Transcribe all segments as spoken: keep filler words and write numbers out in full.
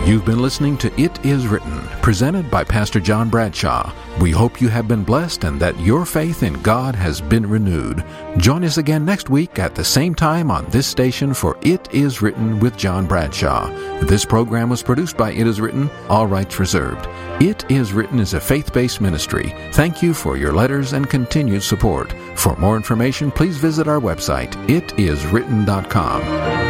You've been listening to It Is Written, presented by Pastor John Bradshaw. We hope you have been blessed and that your faith in God has been renewed. Join us again next week at the same time on this station for It Is Written with John Bradshaw. This program was produced by It Is Written, all rights reserved. It Is Written is a faith-based ministry. Thank you for your letters and continued support. For more information, please visit our website, it is written dot com.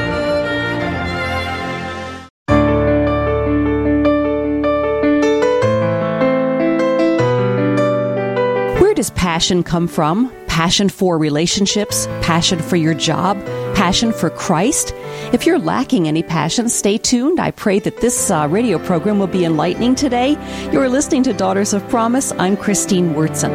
Where does passion come from? Passion for relationships? Passion for your job? Passion for Christ? If you're lacking any passion, stay tuned. I pray that this uh, radio program will be enlightening today. You're listening to Daughters of Promise. I'm Christine Wurtson.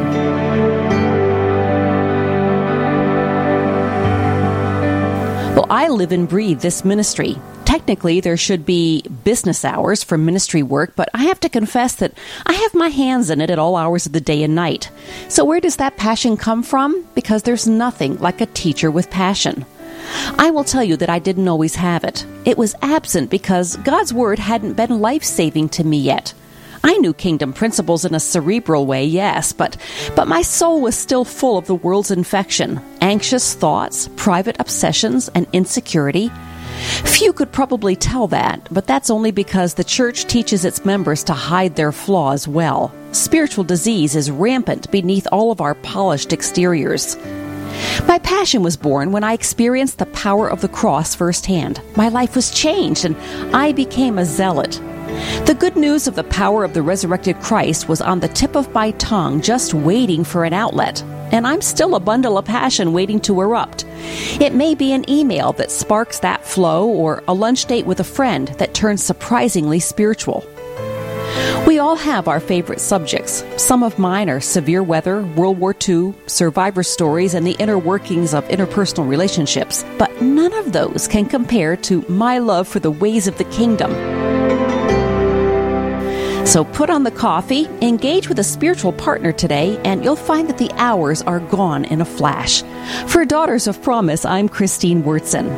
Well, I live and breathe this ministry. Technically, there should be business hours for ministry work, but I have to confess that I have my hands in it at all hours of the day and night. So where does that passion come from? Because there's nothing like a teacher with passion. I will tell you that I didn't always have it. It was absent because God's Word hadn't been life-saving to me yet. I knew kingdom principles in a cerebral way, yes, but, but my soul was still full of the world's infection, anxious thoughts, private obsessions, and insecurity. Few could probably tell that, but that's only because the church teaches its members to hide their flaws well. Spiritual disease is rampant beneath all of our polished exteriors. My passion was born when I experienced the power of the cross firsthand. My life was changed, and I became a zealot. The good news of the power of the resurrected Christ was on the tip of my tongue, just waiting for an outlet. And I'm still a bundle of passion waiting to erupt. It may be an email that sparks that flow, or a lunch date with a friend that turns surprisingly spiritual. We all have our favorite subjects. Some of mine are severe weather, World War Two, survivor stories, and the inner workings of interpersonal relationships. But none of those can compare to my love for the ways of the kingdom. So put on the coffee, engage with a spiritual partner today, and you'll find that the hours are gone in a flash. For Daughters of Promise, I'm Christine Wurtson.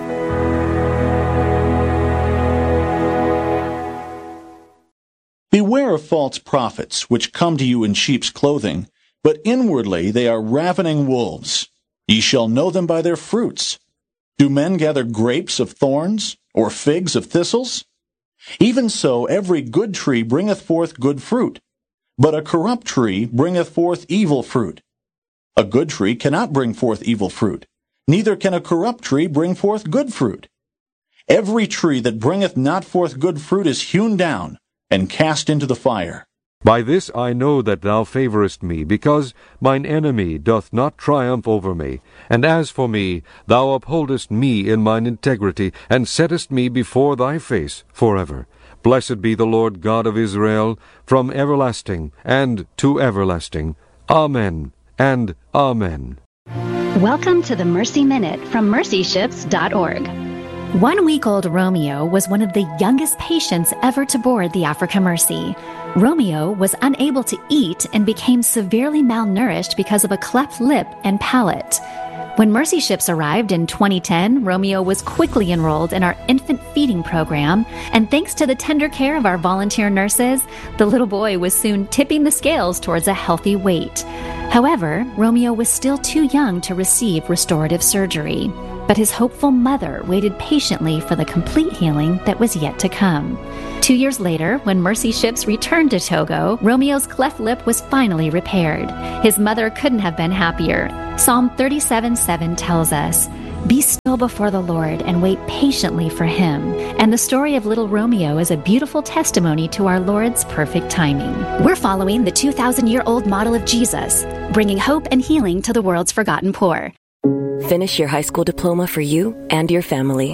Beware of false prophets, which come to you in sheep's clothing, but inwardly they are ravening wolves. Ye shall know them by their fruits. Do men gather grapes of thorns, or figs of thistles? Even so every good tree bringeth forth good fruit, but a corrupt tree bringeth forth evil fruit. A good tree cannot bring forth evil fruit, neither can a corrupt tree bring forth good fruit. Every tree that bringeth not forth good fruit is hewn down, and cast into the fire. By this I know that thou favorest me, because mine enemy doth not triumph over me. And as for me, thou upholdest me in mine integrity, and settest me before thy face forever. Blessed be the Lord God of Israel, from everlasting and to everlasting. Amen and Amen. Welcome to the Mercy Minute from mercy ships dot org. One-week-old Romeo was one of the youngest patients ever to board the Africa Mercy. Romeo was unable to eat and became severely malnourished because of a cleft lip and palate. When Mercy Ships arrived in twenty ten, Romeo was quickly enrolled in our infant feeding program, and thanks to the tender care of our volunteer nurses, the little boy was soon tipping the scales towards a healthy weight. However, Romeo was still too young to receive restorative surgery, but his hopeful mother waited patiently for the complete healing that was yet to come. Two years later, when Mercy Ships returned to Togo, Romeo's cleft lip was finally repaired. His mother couldn't have been happier. Psalm thirty-seven seven tells us, "Be still before the Lord and wait patiently for Him." And the story of little Romeo is a beautiful testimony to our Lord's perfect timing. We're following the two thousand year old model of Jesus, bringing hope and healing to the world's forgotten poor. Finish your high school diploma for you and your family.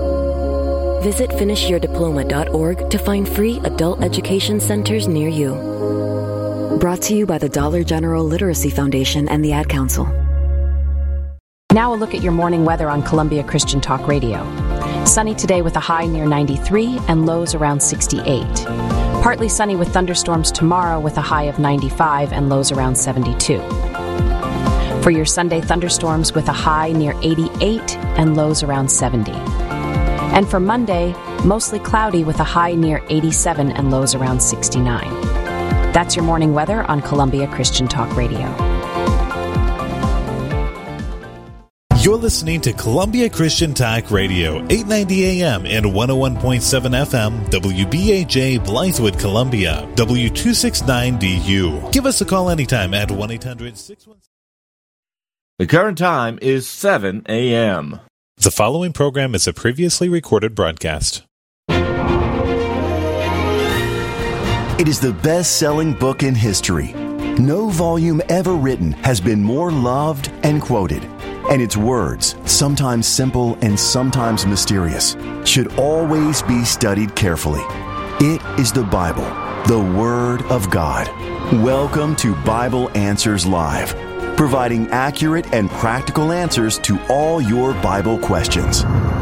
Visit finish your diploma dot org to find free adult education centers near you. Brought to you by the Dollar General Literacy Foundation and the Ad Council. Now a look at your morning weather on Columbia Christian Talk Radio. Sunny today with a high near ninety-three and lows around sixty-eight. Partly sunny with thunderstorms tomorrow with a high of ninety-five and lows around seventy-two. For your Sunday, thunderstorms with a high near eighty-eight and lows around seventy. And for Monday, mostly cloudy with a high near eighty-seven and lows around sixty-nine. That's your morning weather on Columbia Christian Talk Radio. You're listening to Columbia Christian Talk Radio, eight ninety A M and one oh one point seven F M, W B A J, Blythewood, Columbia, W two sixty-nine D U. Give us a call anytime at one eight hundred six one six. The current time is seven A M. The following program is a previously recorded broadcast. It is the best-selling book in history. No volume ever written has been more loved and quoted. And its words, sometimes simple and sometimes mysterious, should always be studied carefully. It is the Bible, the Word of God. Welcome to Bible Answers Live, providing accurate and practical answers to all your Bible questions.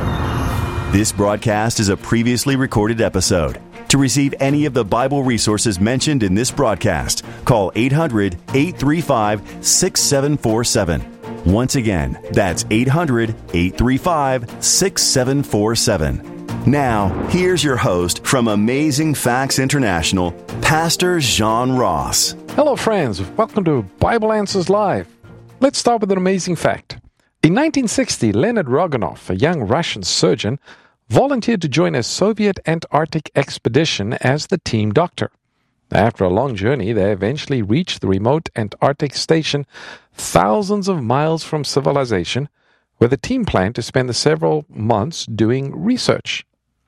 This broadcast is a previously recorded episode. To receive any of the Bible resources mentioned in this broadcast, call eight hundred, eight three five, six seven four seven. Once again, that's eight hundred, eight three five, six seven four seven. Now, here's your host from Amazing Facts International, Pastor John Ross. Hello, friends. Welcome to Bible Answers Live. Let's start with an amazing fact. In nineteen sixty, Leonid Roganov, a young Russian surgeon, volunteered to join a Soviet Antarctic expedition as the team doctor. After a long journey, they eventually reached the remote Antarctic station thousands of miles from civilization, where the team planned to spend the several months doing research.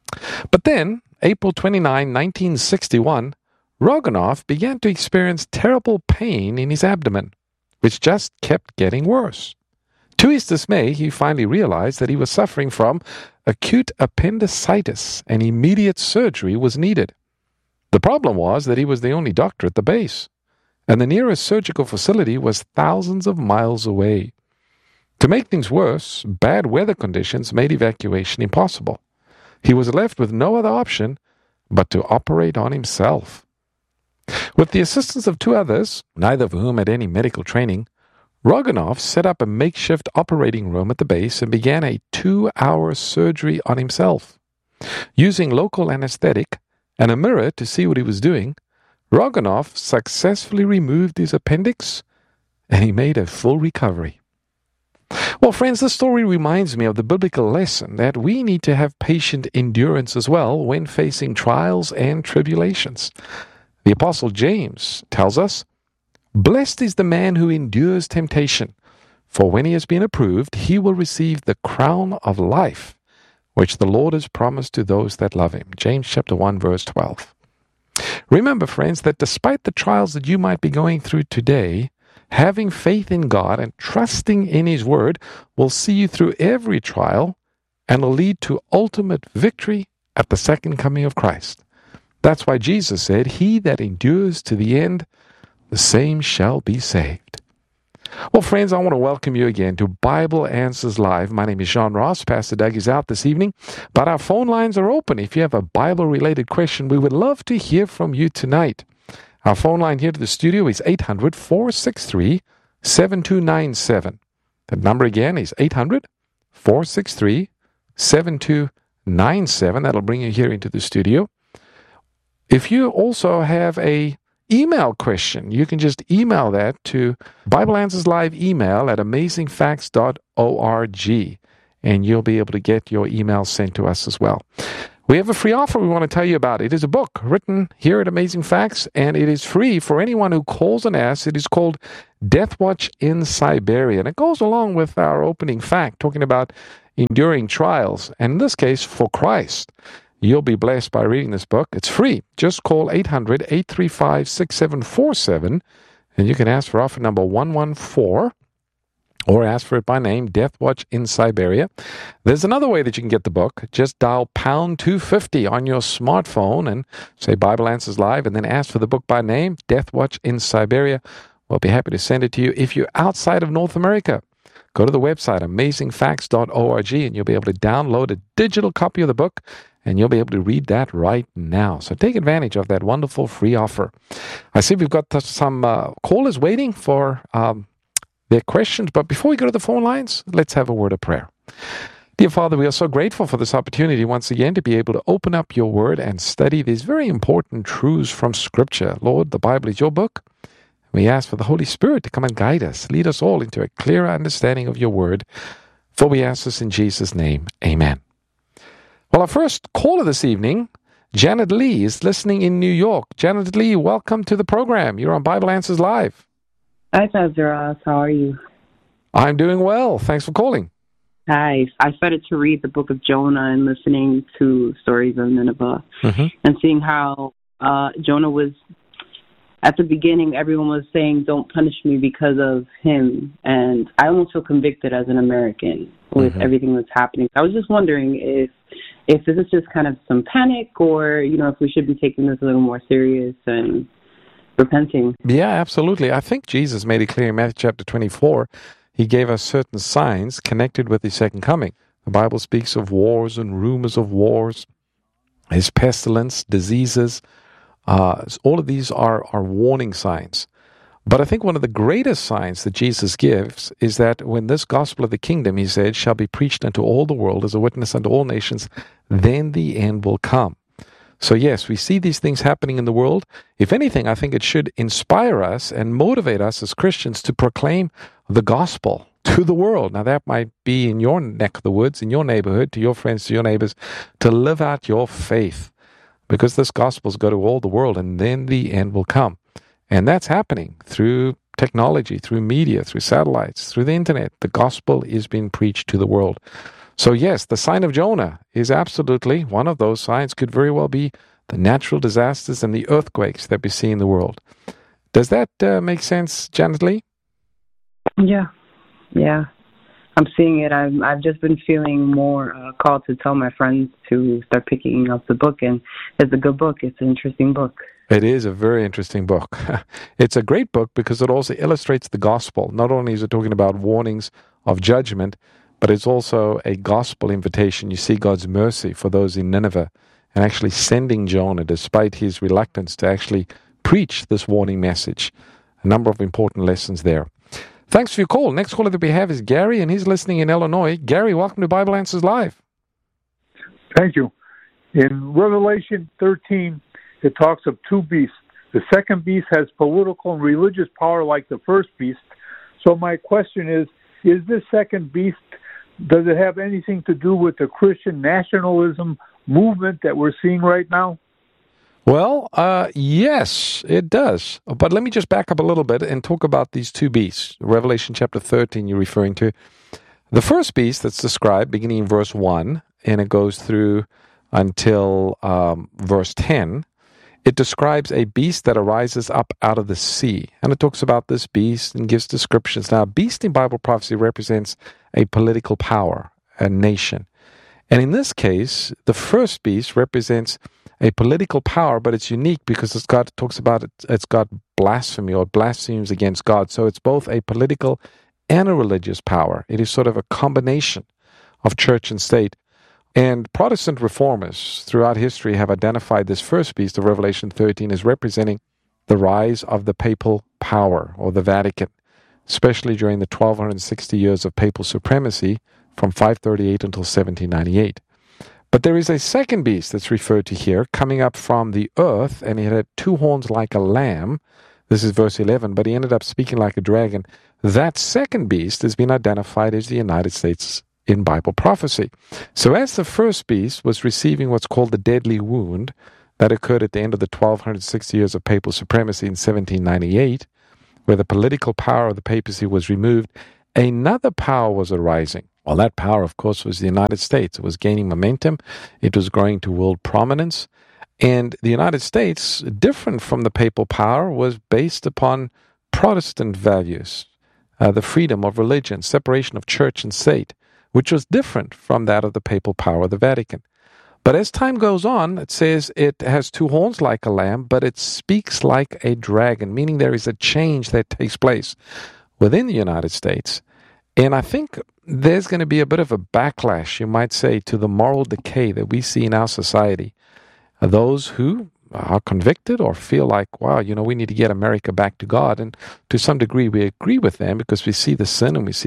But then, April twenty-ninth, nineteen sixty-one, Roganov began to experience terrible pain in his abdomen, which just kept getting worse. To his dismay, he finally realized that he was suffering from acute appendicitis and immediate surgery was needed. The problem was that he was the only doctor at the base, and the nearest surgical facility was thousands of miles away. To make things worse, bad weather conditions made evacuation impossible. He was left with no other option but to operate on himself. With the assistance of two others, neither of whom had any medical training, Roganov set up a makeshift operating room at the base and began a two-hour surgery on himself. Using local anesthetic and a mirror to see what he was doing, Roganov successfully removed his appendix, and he made a full recovery. Well, friends, this story reminds me of the biblical lesson that we need to have patient endurance as well when facing trials and tribulations. The Apostle James tells us, "Blessed is the man who endures temptation, for when he has been approved, he will receive the crown of life, which the Lord has promised to those that love him." James chapter one, verse twelve. Remember, friends, that despite the trials that you might be going through today, having faith in God and trusting in His Word will see you through every trial and will lead to ultimate victory at the second coming of Christ. That's why Jesus said, "He that endures to the end, the same shall be saved." Well, friends, I want to welcome you again to Bible Answers Live. My name is John Ross. Pastor Doug is out this evening, but our phone lines are open. If you have a Bible-related question, we would love to hear from you tonight. Our phone line here to the studio is eight hundred, four six three, seven two nine seven. The number again is eight hundred, four six three, seven two nine seven. That'll bring you here into the studio. If you also have a email question, you can just email that to Bible Answers Live email at amazing facts dot org, and you'll be able to get your email sent to us as well. We have a free offer we want to tell you about. It is a book written here at Amazing Facts, and it is free for anyone who calls and asks. It is called Death Watch in Siberia, and it goes along with our opening fact, talking about enduring trials, and in this case, for Christ. You'll be blessed by reading this book. It's free. Just call eight hundred, eight three five, six seven four seven, and you can ask for offer number one one four, or ask for it by name, Death Watch in Siberia. There's another way that you can get the book. Just dial pound two fifty on your smartphone and say Bible Answers Live, and then ask for the book by name, Death Watch in Siberia. We'll be happy to send it to you. If you're outside of North America, go to the website, amazing facts dot org, and you'll be able to download a digital copy of the book, and you'll be able to read that right now. So take advantage of that wonderful free offer. I see we've got some uh, callers waiting for um, their questions, but before we go to the phone lines, let's have a word of prayer. Dear Father, we are so grateful for this opportunity once again to be able to open up your word and study these very important truths from Scripture. Lord, the Bible is your book. We ask for the Holy Spirit to come and guide us, lead us all into a clearer understanding of your word. For we ask this in Jesus' name. Amen. Well, our first caller this evening, Janet Lee, is listening in New York. Janet Lee, welcome to the program. You're on Bible Answers Live. Hi, Pastor Ross. How are you? I'm doing well. Thanks for calling. Hi. I started to read the book of Jonah and listening to stories of Nineveh mm-hmm. and seeing how uh, Jonah was, at the beginning, everyone was saying, don't punish me because of him. And I almost feel convicted as an American with mm-hmm. everything that's happening. I was just wondering if if this is just kind of some panic or, you know, if we should be taking this a little more serious and repenting. Yeah, absolutely. I think Jesus made it clear in Matthew chapter twenty-four. He gave us certain signs connected with the second coming. The Bible speaks of wars and rumors of wars, his pestilence, diseases. Uh, all of these are, are warning signs. But I think one of the greatest signs that Jesus gives is that when this gospel of the kingdom, he said, shall be preached unto all the world as a witness unto all nations, then the end will come. So yes, we see these things happening in the world. If anything, I think it should inspire us and motivate us as Christians to proclaim the gospel to the world. Now that might be in your neck of the woods, in your neighborhood, to your friends, to your neighbors, to live out your faith. Because this gospel's go to all the world and then the end will come. And that's happening through technology, through media, through satellites, through the internet. The gospel is being preached to the world. So yes, the sign of Jonah is absolutely one of those signs. Could very well be the natural disasters and the earthquakes that we see in the world. Does that uh, make sense, Janet Lee? Yeah, yeah. I'm seeing it. I've, I've just been feeling more uh, called to tell my friends to start picking up the book. And it's a good book. It's an interesting book. It is a very interesting book. It's a great book because it also illustrates the gospel. Not only is it talking about warnings of judgment, but it's also a gospel invitation. You see God's mercy for those in Nineveh and actually sending Jonah despite his reluctance to actually preach this warning message. A number of important lessons there. Thanks for your call. Next caller that we have is Gary, and he's listening in Illinois. Gary, welcome to Bible Answers Live. Thank you. In Revelation thirteen, it talks of two beasts. The second beast has political and religious power like the first beast. So my question is, is this second beast, does it have anything to do with the Christian nationalism movement that we're seeing right now? Well, uh, yes, it does. But let me just back up a little bit and talk about these two beasts. Revelation chapter thirteen you're referring to. The first beast that's described beginning in verse one, and it goes through until um, verse ten, it describes a beast that arises up out of the sea. And it talks about this beast and gives descriptions. Now, a beast in Bible prophecy represents a political power, a nation. And in this case, the first beast represents a political power, but it's unique because it's got, it talks about it, it's got blasphemy or blasphemes against God. So it's both a political and a religious power. It is sort of a combination of church and state. And Protestant reformers throughout history have identified this first beast of Revelation thirteen as representing the rise of the papal power or the Vatican, especially during the twelve sixty years of papal supremacy from five thirty-eight until seventeen ninety-eight. But there is a second beast that's referred to here, coming up from the earth, and it had two horns like a lamb. This is verse eleven, but he ended up speaking like a dragon. That second beast has been identified as the United States in Bible prophecy. So as the first beast was receiving what's called the deadly wound that occurred at the end of the twelve sixty years of papal supremacy in seventeen ninety-eight, where the political power of the papacy was removed, another power was arising. Well, that power, of course, was the United States. It was gaining momentum. It was growing to world prominence. And the United States, different from the papal power, was based upon Protestant values, uh, the freedom of religion, separation of church and state, which was different from that of the papal power of the Vatican. But as time goes on, it says it has two horns like a lamb, but it speaks like a dragon, meaning there is a change that takes place within the United States. And I think there's going to be a bit of a backlash, you might say, to the moral decay that we see in our society. Those who are convicted or feel like, wow, you know, we need to get America back to God. And to some degree, we agree with them because we see the sin and we see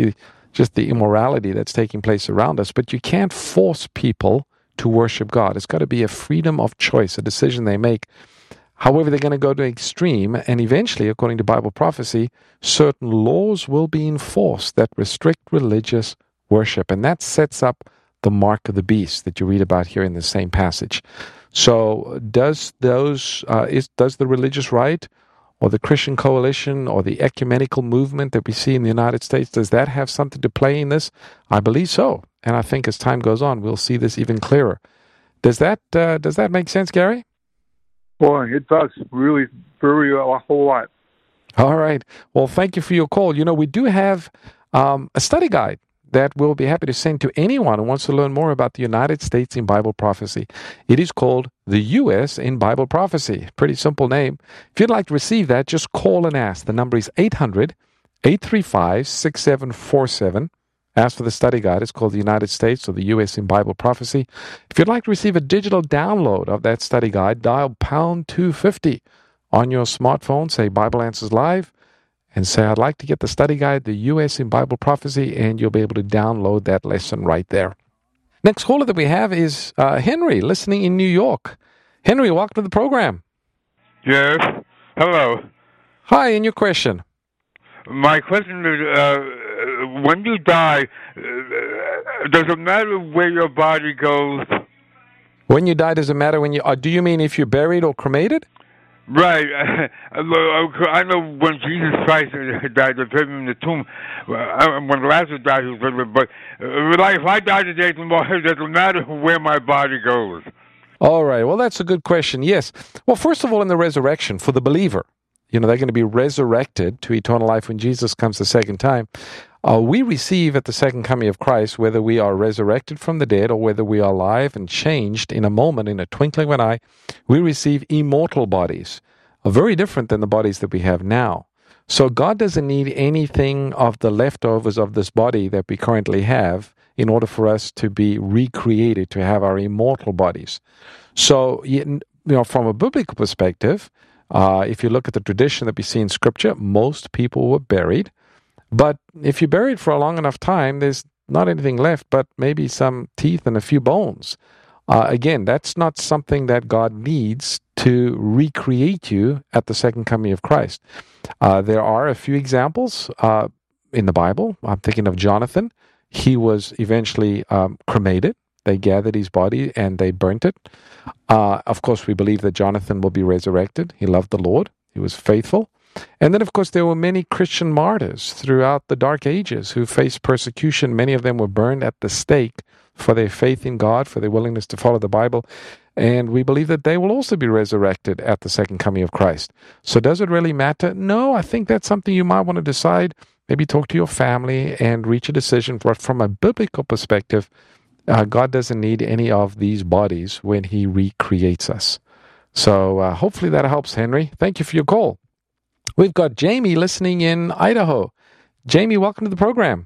just the immorality that's taking place around us. But you can't force people to worship God. It's got to be a freedom of choice, a decision they make. However, they're going to go to extreme, and eventually, according to Bible prophecy, certain laws will be enforced that restrict religious worship. And that sets up the mark of the beast that you read about here in the same passage. So does those uh, is does the religious right or the Christian coalition or the ecumenical movement that we see in the United States, does that have something to play in this? I believe so. And I think as time goes on, we'll see this even clearer. Does that uh, does that make sense, Gary? Boy, it does really very a whole lot. All right. Well, thank you for your call. You know, we do have um, a study guide that we'll be happy to send to anyone who wants to learn more about the United States in Bible prophecy. It is called The U S in Bible Prophecy. Pretty simple name. If you'd like to receive that, just call and ask. The number is eight hundred, eight three five, six seven four seven. Ask for the study guide. It's called The United States or The U S in Bible Prophecy. If you'd like to receive a digital download of that study guide, dial pound two fifty on your smartphone. Say Bible Answers Live. And say, I'd like to get the study guide, The U S in Bible Prophecy, and you'll be able to download that lesson right there. Next caller that we have is uh, Henry, listening in New York. Henry, welcome to the program. Yes. Hello. Hi, and your question? My question is, uh, when you die, uh, does it matter where your body goes? When you die, does it matter when you... Uh, do you mean if you're buried or cremated? Right. I know when Jesus Christ died, they put him in the tomb. When Lazarus died, he was buried. But like, if I die today, tomorrow, it doesn't matter where my body goes. All right. Well, that's a good question. Yes. Well, first of all, in the resurrection, for the believer, you know, they're going to be resurrected to eternal life when Jesus comes the second time. Uh, we receive at the second coming of Christ, whether we are resurrected from the dead or whether we are alive and changed in a moment, in a twinkling of an eye, we receive immortal bodies, uh, very different than the bodies that we have now. So God doesn't need anything of the leftovers of this body that we currently have in order for us to be recreated, to have our immortal bodies. So, you know, from a biblical perspective, uh, if you look at the tradition that we see in Scripture, most people were buried. But if you're buried for a long enough time, there's not anything left but maybe some teeth and a few bones. Uh, again, that's not something that God needs to recreate you at the second coming of Christ. Uh, there are a few examples uh, in the Bible. I'm thinking of Jonathan. He was eventually um, cremated. They gathered his body and they burnt it. Uh, of course, we believe that Jonathan will be resurrected. He loved the Lord. He was faithful. And then, of course, there were many Christian martyrs throughout the Dark Ages who faced persecution. Many of them were burned at the stake for their faith in God, for their willingness to follow the Bible. And we believe that they will also be resurrected at the second coming of Christ. So does it really matter? No, I think that's something you might want to decide. Maybe talk to your family and reach a decision. But from a biblical perspective, uh, God doesn't need any of these bodies when He recreates us. So uh, hopefully that helps, Henry. Thank you for your call. We've got Jamie listening in Idaho. Jamie, welcome to the program.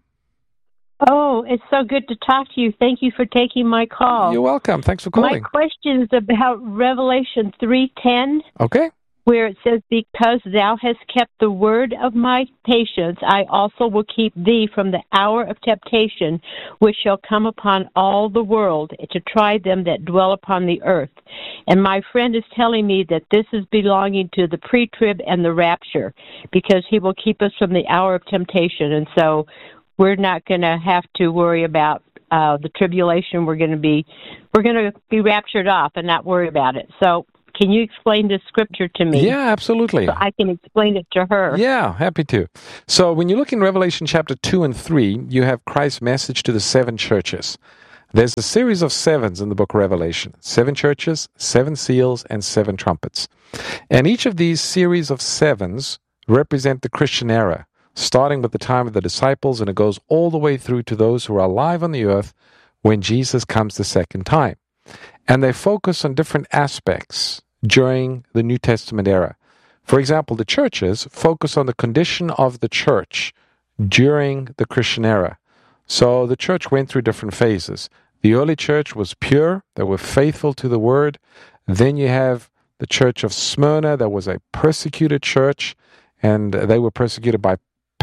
Oh, it's so good to talk to you. Thank you for taking my call. You're welcome. Thanks for calling. My question is about Revelation three ten. Okay. Where it says, because thou hast kept the word of my patience, I also will keep thee from the hour of temptation, which shall come upon all the world, to try them that dwell upon the earth. And my friend is telling me that this is belonging to the pre-trib and the rapture, because he will keep us from the hour of temptation. And so we're not going to have to worry about uh, the tribulation. We're going to be, we're going to be raptured off and not worry about it. So, can you explain this scripture to me? Yeah, absolutely. So I can explain it to her. Yeah, happy to. So when you look in Revelation chapter two and three, you have Christ's message to the seven churches. There's a series of sevens in the book of Revelation. Seven churches, seven seals, and seven trumpets. And each of these series of sevens represent the Christian era, starting with the time of the disciples, and it goes all the way through to those who are alive on the earth when Jesus comes the second time. And they focus on different aspects during the New Testament era. For example, the churches focus on the condition of the church during the Christian era. So the church went through different phases. The early church was pure. They were faithful to the word. Then you have the church of Smyrna. That was a persecuted church, and they were persecuted by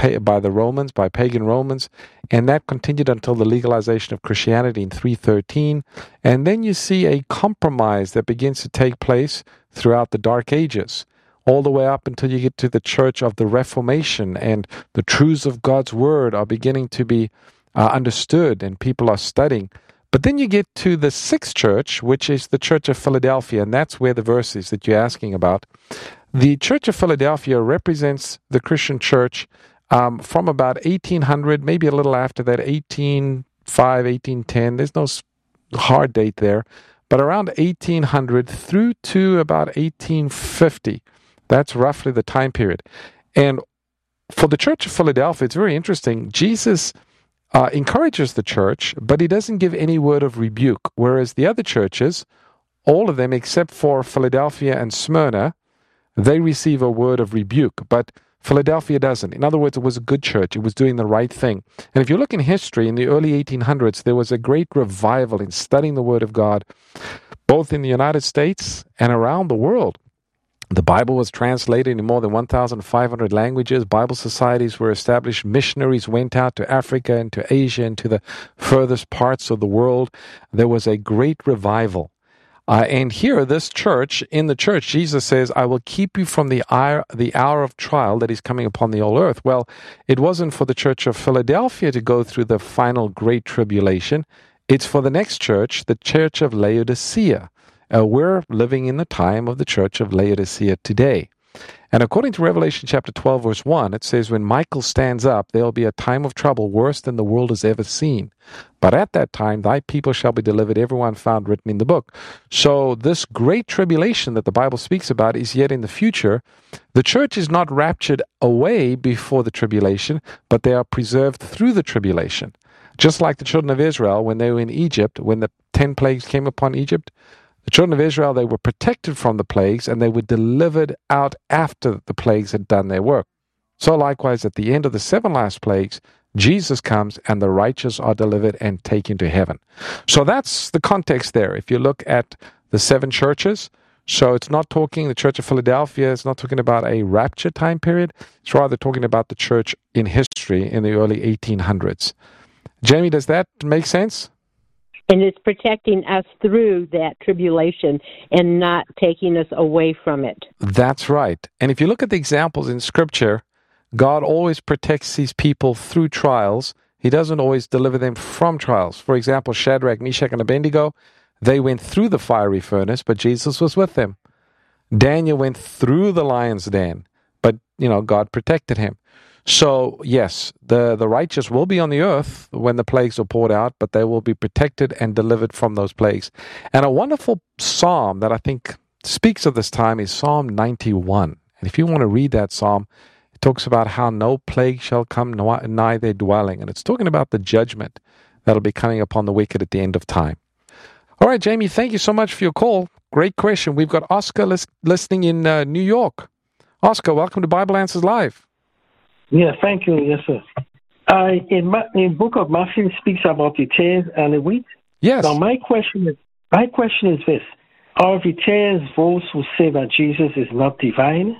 by the Romans, by pagan Romans, and that continued until the legalization of Christianity in three thirteen. And then you see a compromise that begins to take place throughout the Dark Ages, all the way up until you get to the Church of the Reformation, and the truths of God's Word are beginning to be uh, understood, and people are studying. But then you get to the sixth church, which is the Church of Philadelphia, and that's where the verse is that you're asking about. The Church of Philadelphia represents the Christian church um, from about eighteen hundred, maybe a little after that, eighteen oh five, eighteen ten. There's no hard date there, but around eighteen hundred through to about eighteen fifty. That's roughly the time period. And for the Church of Philadelphia, it's very interesting. Jesus uh, encourages the church, but he doesn't give any word of rebuke, whereas the other churches, all of them except for Philadelphia and Smyrna, they receive a word of rebuke, but Philadelphia doesn't. In other words, it was a good church. It was doing the right thing. And if you look in history, in the early eighteen hundreds, there was a great revival in studying the Word of God, both in the United States and around the world. The Bible was translated in more than one thousand five hundred languages. Bible societies were established. Missionaries went out to Africa and to Asia and to the furthest parts of the world. There was a great revival. Uh, and here, this church, in the church, Jesus says, I will keep you from the hour, the hour of trial that is coming upon the whole earth. Well, it wasn't for the church of Philadelphia to go through the final great tribulation. It's for the next church, the church of Laodicea. Uh, we're living in the time of the church of Laodicea today. And according to Revelation chapter twelve, verse one, it says, when Michael stands up, there will be a time of trouble worse than the world has ever seen. But at that time, thy people shall be delivered, everyone found written in the book. So this great tribulation that the Bible speaks about is yet in the future. The church is not raptured away before the tribulation, but they are preserved through the tribulation. Just like the children of Israel, when they were in Egypt, when the ten plagues came upon Egypt, the children of Israel, they were protected from the plagues, and they were delivered out after the plagues had done their work. So likewise, at the end of the seven last plagues, Jesus comes and the righteous are delivered and taken to heaven. So that's the context there. If you look at the seven churches, so it's not talking, the Church of Philadelphia, it's not talking about a rapture time period. It's rather talking about the church in history in the early eighteen hundreds. Jamie, does that make sense? And it's protecting us through that tribulation and not taking us away from it. That's right. And if you look at the examples in Scripture, God always protects these people through trials. He doesn't always deliver them from trials. For example, Shadrach, Meshach, and Abednego, they went through the fiery furnace, but Jesus was with them. Daniel went through the lion's den, but, you know, God protected him. So, yes, the, the righteous will be on the earth when the plagues are poured out, but they will be protected and delivered from those plagues. And a wonderful psalm that I think speaks of this time is Psalm ninety-one. And if you want to read that psalm, it talks about how no plague shall come nigh their dwelling. And it's talking about the judgment that will be coming upon the wicked at the end of time. All right, Jamie, thank you so much for your call. Great question. We've got Oscar lis- listening in uh, New York. Oscar, welcome to Bible Answers Live. Yeah, thank you. Yes, sir. Uh, in Ma- in Book of Matthew speaks about the tares and the wheat. Yes. Now, my question is, my question is this: are the tares those who say that Jesus is not divine,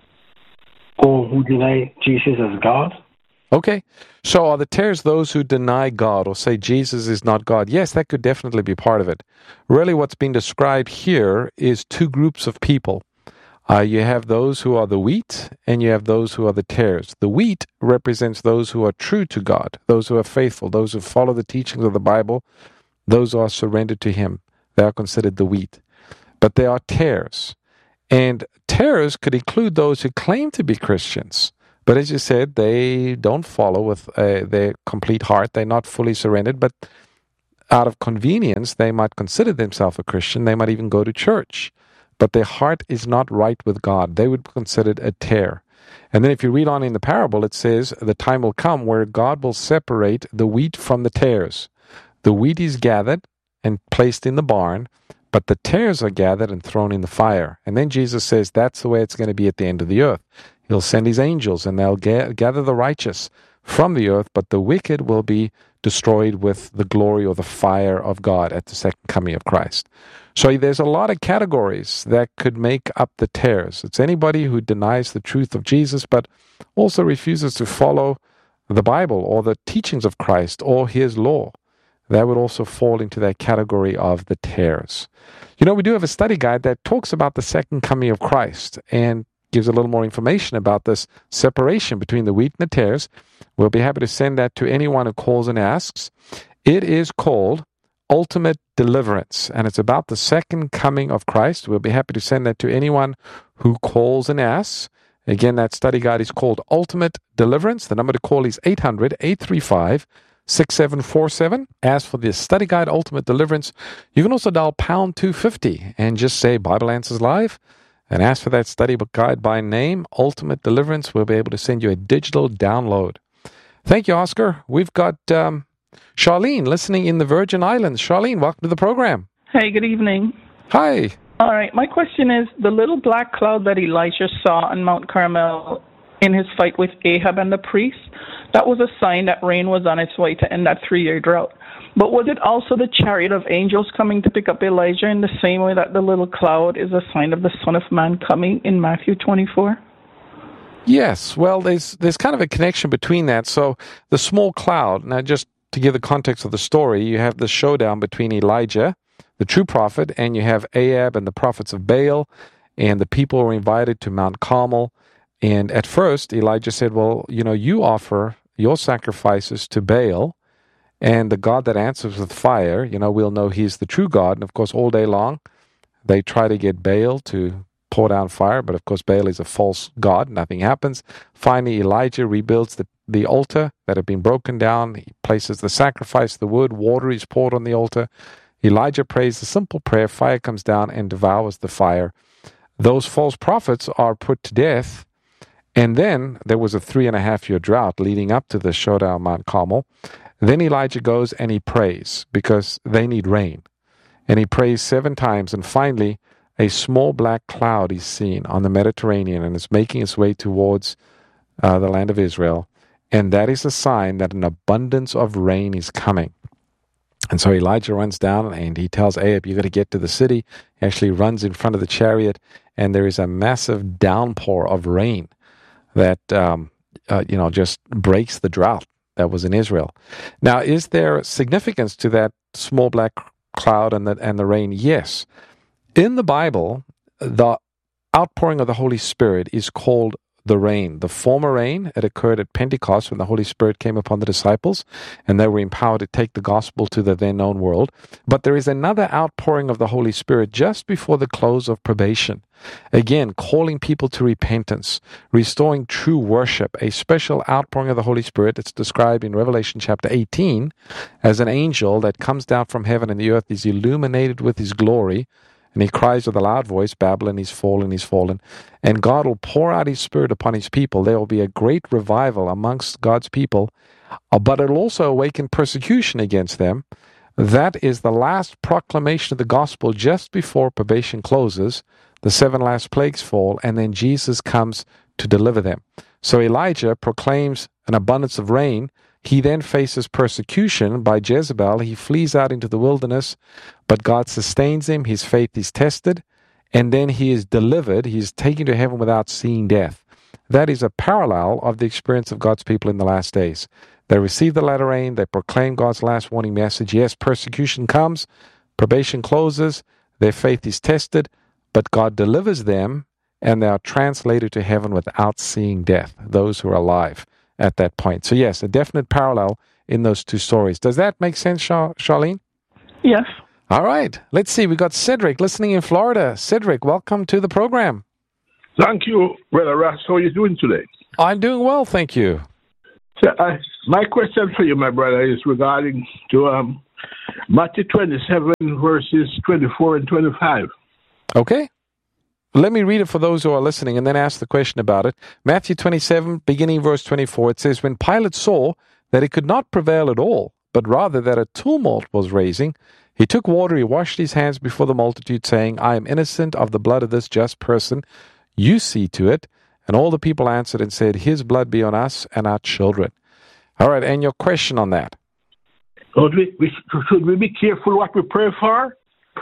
or who deny Jesus as God? Okay. So, are the tares those who deny God or say Jesus is not God? Yes, that could definitely be part of it. Really, what's being described here is two groups of people. Uh, you have those who are the wheat, and you have those who are the tares. The wheat represents those who are true to God, those who are faithful, those who follow the teachings of the Bible, those who are surrendered to Him. They are considered the wheat. But there are tares. And tares could include those who claim to be Christians. But as you said, they don't follow with uh, their complete heart. They're not fully surrendered. But out of convenience, they might consider themselves a Christian. They might even go to church. But their heart is not right with God. They would be considered a tare. And then if you read on in the parable, it says, the time will come where God will separate the wheat from the tares. The wheat is gathered and placed in the barn, but the tares are gathered and thrown in the fire. And then Jesus says that's the way it's going to be at the end of the earth. He'll send His angels, and they'll ga- gather the righteous from the earth, but the wicked will be destroyed with the glory or the fire of God at the second coming of Christ. So there's a lot of categories that could make up the tares. It's anybody who denies the truth of Jesus, but also refuses to follow the Bible or the teachings of Christ or his law. That would also fall into that category of the tares. You know, we do have a study guide that talks about the second coming of Christ and gives a little more information about this separation between the wheat and the tares. We'll be happy to send that to anyone who calls and asks. It is called Ultimate Deliverance, and it's about the second coming of Christ. We'll be happy to send that to anyone who calls and asks. Again, that study guide is called Ultimate Deliverance. The number to call is eight hundred, eight three five, six seven four seven. As for the study guide, Ultimate Deliverance, you can also dial pound two fifty and just say Bible Answers Live and ask for that study guide by name, Ultimate Deliverance. We'll be able to send you a digital download. Thank you, Oscar. We've got um, Charlene listening in the Virgin Islands. Charlene, welcome to the program. Hey, good evening. Hi. All right, my question is, the little black cloud that Elijah saw on Mount Carmel in his fight with Ahab and the priests, that was a sign that rain was on its way to end that three-year drought. But was it also the chariot of angels coming to pick up Elijah in the same way that the little cloud is a sign of the Son of Man coming in Matthew twenty-four? Yes, well, there's there's kind of a connection between that. So the small cloud, now just to give the context of the story, you have the showdown between Elijah, the true prophet, and you have Ahab and the prophets of Baal, and the people were invited to Mount Carmel. And at first, Elijah said, well, you know, you offer your sacrifices to Baal, and the God that answers with fire, you know, we'll know he's the true God. And of course, all day long, they try to get Baal to pour down fire, but of course, Baal is a false god. Nothing happens. Finally, Elijah rebuilds the, the altar that had been broken down. He places the sacrifice, the wood, water is poured on the altar. Elijah prays a simple prayer. Fire comes down and devours the fire. Those false prophets are put to death. And then there was a three and a half year drought leading up to the showdown on Mount Carmel. Then Elijah goes and he prays because they need rain. And he prays seven times. And finally, a small black cloud is seen on the Mediterranean and it's making its way towards uh, the land of Israel. And that is a sign that an abundance of rain is coming. And so Elijah runs down and he tells Ahab, you got to get to the city. He actually runs in front of the chariot, and there is a massive downpour of rain that, um, uh, you know, just breaks the drought that was in Israel. Now, is there significance to that small black cloud and the, and the rain? Yes. In the Bible, the outpouring of the Holy Spirit is called the rain. The former rain, it occurred at Pentecost when the Holy Spirit came upon the disciples and they were empowered to take the gospel to the then known world. But there is another outpouring of the Holy Spirit just before the close of probation. Again, calling people to repentance, restoring true worship, a special outpouring of the Holy Spirit. It's described in Revelation chapter eighteen as an angel that comes down from heaven, and the earth is illuminated with his glory. And he cries with a loud voice, Babylon is fallen, is fallen. And God will pour out his Spirit upon his people. There will be a great revival amongst God's people, uh, but it will also awaken persecution against them. That is the last proclamation of the gospel just before probation closes. The seven last plagues fall, and then Jesus comes to deliver them. So Elijah proclaims an abundance of rain. He then faces persecution by Jezebel. He flees out into the wilderness, but God sustains him. His faith is tested, and then he is delivered. He is taken to heaven without seeing death. That is a parallel of the experience of God's people in the last days. They receive the latter rain. They proclaim God's last warning message. Yes, persecution comes. Probation closes. Their faith is tested, but God delivers them, and they are translated to heaven without seeing death, those who are alive at that point. So yes, a definite parallel in those two stories. Does that make sense, Char- Charlene? Yes. All right. Let's see. We got Cedric listening in Florida. Cedric, welcome to the program. Thank you, Brother Ross. How are you doing today? I'm doing well, thank you. So, uh, my question for you, my brother, is regarding to um, Matthew twenty-seven, verses twenty-four and twenty-five. Okay. Let me read it for those who are listening and then ask the question about it. Matthew twenty-seven, beginning verse twenty-four, it says, when Pilate saw that he could not prevail at all, but rather that a tumult was raising, he took water, he washed his hands before the multitude, saying, I am innocent of the blood of this just person. You see to it. And all the people answered and said, his blood be on us and our children. All right, and your question on that? Should we, we, should we be careful what we pray for?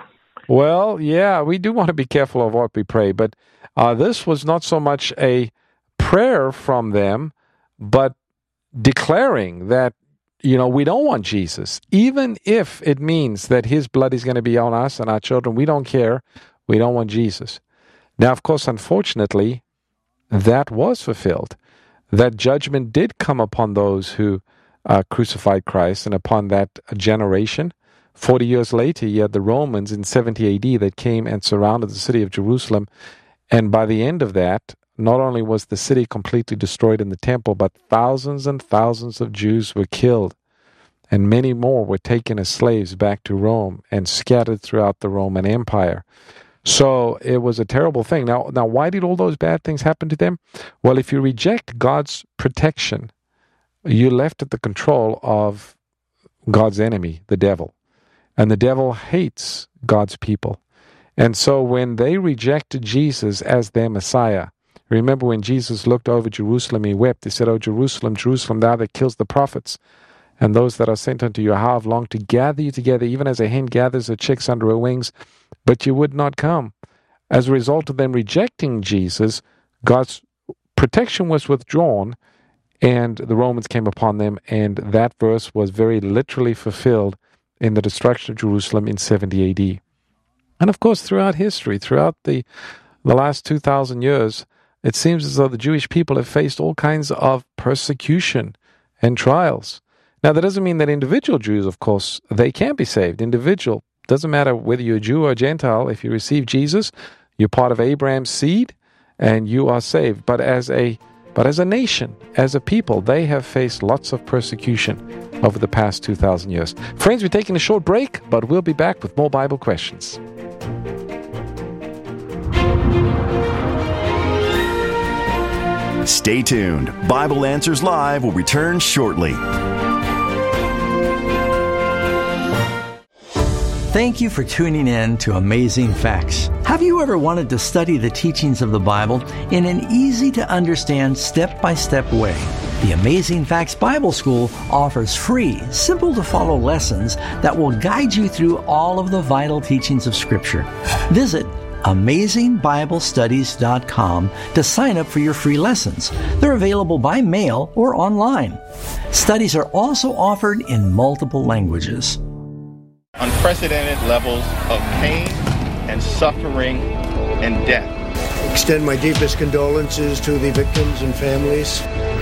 Well, yeah, we do want to be careful of what we pray, but uh, this was not so much a prayer from them, but declaring that, you know, we don't want Jesus. Even if it means that his blood is going to be on us and our children, we don't care. We don't want Jesus. Now, of course, unfortunately, that was fulfilled. That judgment did come upon those who uh, crucified Christ and upon that generation. Forty years later, you had the Romans in seventy A D that came and surrounded the city of Jerusalem. And by the end of that, not only was the city completely destroyed in the temple, but thousands and thousands of Jews were killed. And many more were taken as slaves back to Rome and scattered throughout the Roman Empire. So it was a terrible thing. Now, now, why did all those bad things happen to them? Well, if you reject God's protection, you're left at the control of God's enemy, the devil. And the devil hates God's people. And so when they rejected Jesus as their Messiah, remember when Jesus looked over Jerusalem, he wept. He said, "O Jerusalem, Jerusalem, thou that kills the prophets, and those that are sent unto you, how I've longed to gather you together, even as a hen gathers her chicks under her wings, but you would not come." As a result of them rejecting Jesus, God's protection was withdrawn, and the Romans came upon them, and that verse was very literally fulfilled in the destruction of Jerusalem in seventy A D. And of course, throughout history, throughout the, the last two thousand years, it seems as though the Jewish people have faced all kinds of persecution and trials. Now, that doesn't mean that individual Jews, of course, they can be saved. Individual, doesn't matter whether you're a Jew or a Gentile. If you receive Jesus, you're part of Abraham's seed, and you are saved. But as a but as a nation, as a people, they have faced lots of persecution over the past two thousand years. Friends, we're taking a short break, but we'll be back with more Bible questions. Stay tuned. Bible Answers Live will return shortly. Thank you for tuning in to Amazing Facts. Have you ever wanted to study the teachings of the Bible in an easy-to-understand, step-by-step way? The Amazing Facts Bible School offers free, simple-to-follow lessons that will guide you through all of the vital teachings of Scripture. Visit amazing bible studies dot com to sign up for your free lessons. They're available by mail or online. Studies are also offered in multiple languages. Unprecedented levels of pain and suffering and death. Extend my deepest condolences to the victims and families.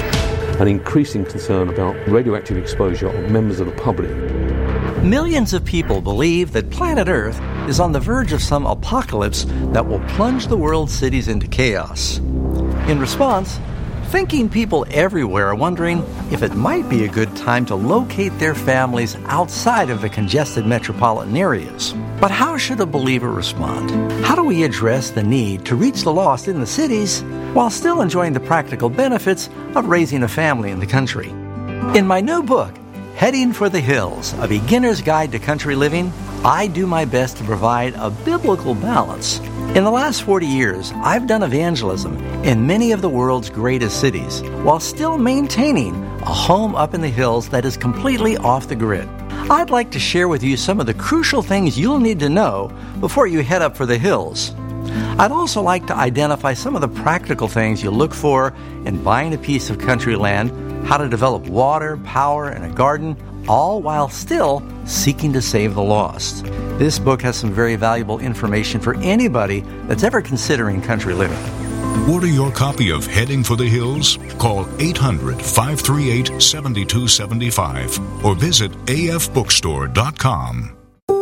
An increasing concern about radioactive exposure of members of the public. Millions of people believe that planet Earth is on the verge of some apocalypse that will plunge the world's cities into chaos. In response, thinking people everywhere are wondering if it might be a good time to locate their families outside of the congested metropolitan areas. But how should a believer respond? How do we address the need to reach the lost in the cities while still enjoying the practical benefits of raising a family in the country? In my new book, Heading for the Hills, A Beginner's Guide to Country Living, I do my best to provide a biblical balance. In the last forty years, I've done evangelism in many of the world's greatest cities, while still maintaining a home up in the hills that is completely off the grid. I'd like to share with you some of the crucial things you'll need to know before you head up for the hills. I'd also like to identify some of the practical things you look for in buying a piece of country land, how to develop water, power, and a garden, all while still seeking to save the lost. This book has some very valuable information for anybody that's ever considering country living. Order your copy of Heading for the Hills. Call eight hundred, five three eight, seven two seven five or visit a f bookstore dot com.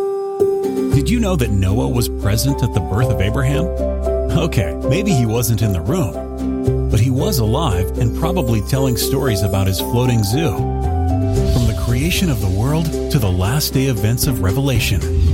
Did you know that Noah was present at the birth of Abraham? Okay, maybe he wasn't in the room, but he was alive and probably telling stories about his floating zoo. From the creation of the world to the last day events of Revelation,